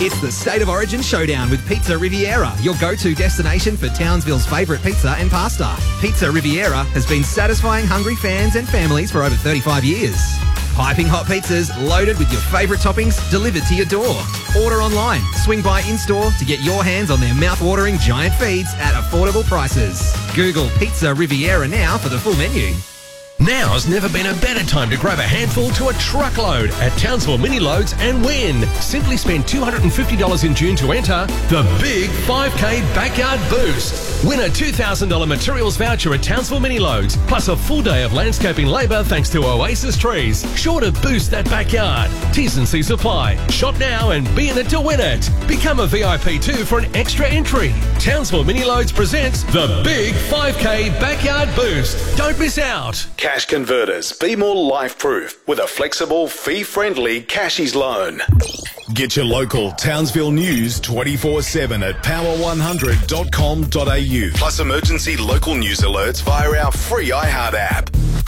It's the State of Origin Showdown with Pizza Riviera, your go-to destination for Townsville's favourite pizza and pasta. Pizza Riviera has been satisfying hungry fans and families for over 35 years. Piping hot pizzas loaded with your favourite toppings delivered to your door. Order online, swing by in-store to get your hands on their mouth-watering giant feeds at affordable prices. Google Pizza Riviera now for the full menu. Now's never been a better time to grab a handful to a truckload at Townsville Mini Loads and win. Simply spend $250 in June to enter the Big 5K Backyard Boost. Win a $2,000 materials voucher at Townsville Mini Loads, plus a full day of landscaping labour thanks to Oasis Trees. Sure to boost that backyard. T's and C's apply. Shop now and be in it to win it. Become a VIP too for an extra entry. Townsville Mini Loads presents the Big 5K Backyard Boost. Don't miss out. Cash Converters. Be more life-proof with a flexible, fee-friendly Cashies loan. Get your local Townsville news 24/7 at power100.com.au. Plus emergency local news alerts via our free iHeart app.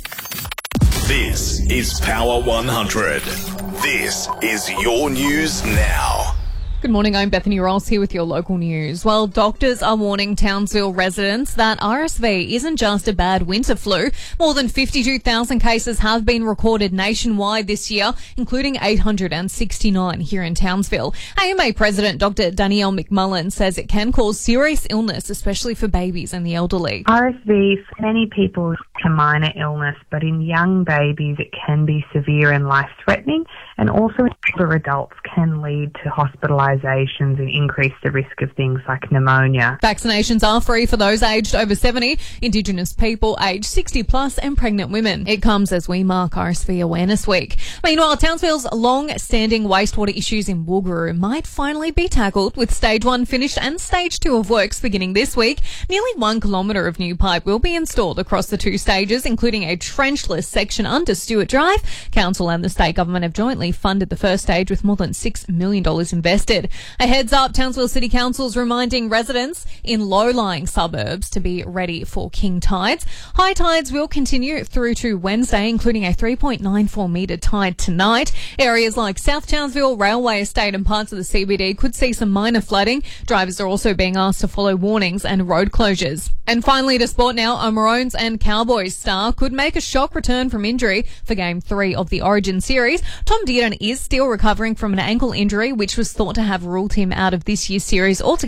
This is Power 100. This is your news now. Good morning, I'm Bethany Ross here with your local news. Well, doctors are warning Townsville residents that RSV isn't just a bad winter flu. More than 52,000 cases have been recorded nationwide this year, including 869 here in Townsville. AMA President Dr. Danielle McMullen says it can cause serious illness, especially for babies and the elderly. RSV, for many people, is a minor illness, but in young babies it can be severe and life-threatening, and also in older adults can lead to hospitalizations and increase the risk of things like pneumonia. Vaccinations are free for those aged over 70, Indigenous people aged 60 plus and pregnant women. It comes as we mark RSV Awareness Week. Meanwhile, Townsville's long-standing wastewater issues in Woolgaroo might finally be tackled, with Stage 1 finished and Stage 2 of works beginning this week. Nearly 1 kilometre of new pipe will be installed across the 2 stages, including a trenchless section under Stewart Drive. Council and the state government have jointly funded the first stage with more than $6 million invested. A heads up, Townsville City Council's reminding residents in low-lying suburbs to be ready for king tides. High tides will continue through to Wednesday, including a 3.94 metre tide tonight. Areas like South Townsville, Railway Estate and parts of the CBD could see some minor flooding. Drivers are also being asked to follow warnings and road closures. And finally to sport now, a Maroons and Cowboys star could make a shock return from injury for Game 3 of the Origin series. Tom Dearden is still recovering from an ankle injury, which was thought to have ruled him out of this year's series altogether.